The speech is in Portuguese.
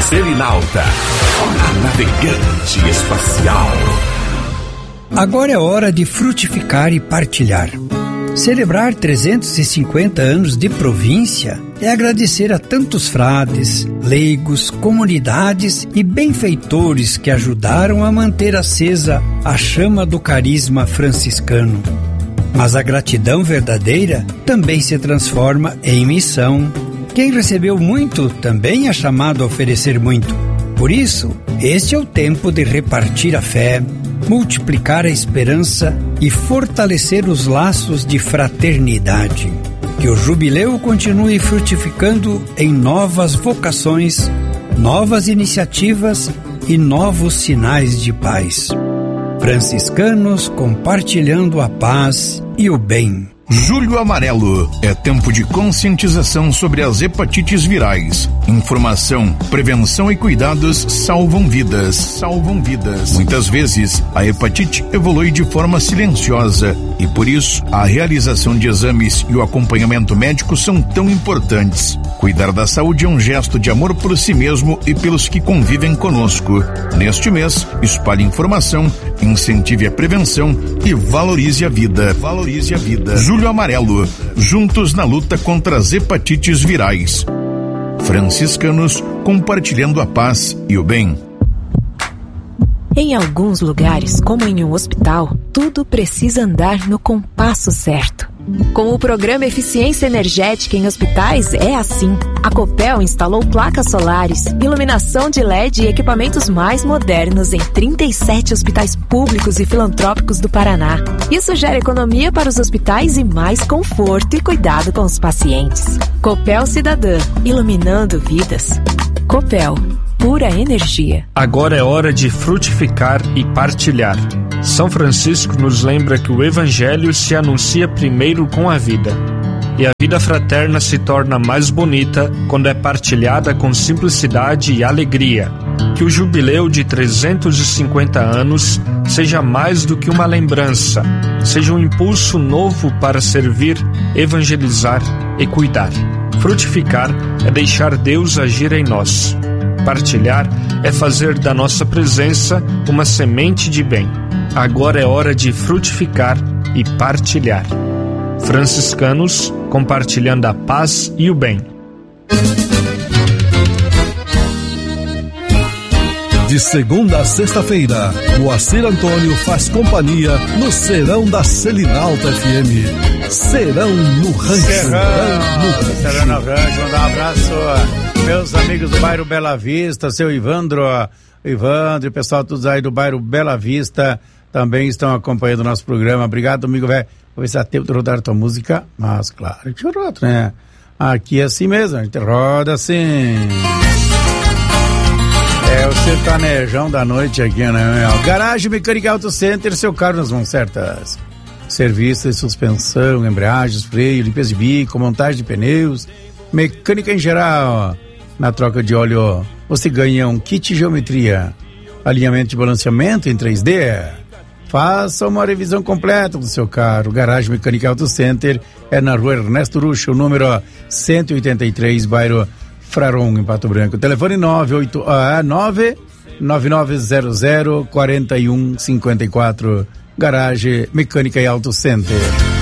Selinalta, a navegante espacial. Agora é hora de frutificar e partilhar. Celebrar 350 anos de província é agradecer a tantos frades, leigos, comunidades e benfeitores que ajudaram a manter acesa a chama do carisma franciscano. Mas a gratidão verdadeira também se transforma em missão. Quem recebeu muito também é chamado a oferecer muito. Por isso, este é o tempo de repartir a fé, multiplicar a esperança e fortalecer os laços de fraternidade. Que o jubileu continue frutificando em novas vocações, novas iniciativas e novos sinais de paz. Franciscanos compartilhando a paz e o bem. Julho Amarelo é tempo de conscientização sobre as hepatites virais. Informação, prevenção e cuidados salvam vidas. Salvam vidas. Muitas vezes, a hepatite evolui de forma silenciosa e por isso a realização de exames e o acompanhamento médico são tão importantes. Cuidar da saúde é um gesto de amor por si mesmo e pelos que convivem conosco. Neste mês, espalhe informação, incentive a prevenção e valorize a vida. Valorize a vida. Julho Amarelo, juntos na luta contra as hepatites virais. Franciscanos compartilhando a paz e o bem. Em alguns lugares, como em um hospital, tudo precisa andar no compasso certo. Com o programa Eficiência Energética em Hospitais é assim. A Copel instalou placas solares, iluminação de LED e equipamentos mais modernos em 37 hospitais públicos e filantrópicos do Paraná. Isso gera economia para os hospitais e mais conforto e cuidado com os pacientes. Copel Cidadã, iluminando vidas. Copel, pura energia. Agora é hora de frutificar e partilhar. São Francisco nos lembra que o Evangelho se anuncia primeiro com a vida. E a vida fraterna se torna mais bonita quando é partilhada com simplicidade e alegria. Que o jubileu de 350 anos seja mais do que uma lembrança, seja um impulso novo para servir, evangelizar e cuidar. Frutificar é deixar Deus agir em nós. Partilhar é fazer da nossa presença uma semente de bem. Agora é hora de frutificar e partilhar. Franciscanos compartilhando a paz e o bem. De segunda a sexta-feira, Moacir Antônio faz companhia no Serão da Selinalta FM. Serão no Rancho. Serão no Rancho. Mandar um abraço a meus amigos do bairro Bela Vista, seu Ivandro e o pessoal todos aí do bairro Bela Vista também estão acompanhando o nosso programa. Obrigado, amigo velho. Vou ver se dá tempo de rodar tua música, mas claro que eu rodo, né? Aqui é assim mesmo, a gente roda assim. É o sertanejão da noite aqui, né? Garagem Mecânica Auto Center, seu carro nas mãos certas. Serviços de suspensão, embreagens, freio, limpeza de bico, montagem de pneus, mecânica em geral. Na troca de óleo, você ganha um kit geometria, alinhamento de balanceamento em 3D. Faça uma revisão completa do seu carro. Garagem Mecânica Auto Center é na rua Ernesto Ruxo, número 183, bairro Fraron, em Pato Branco. Telefone 999004154. Garagem Mecânica e Auto Center.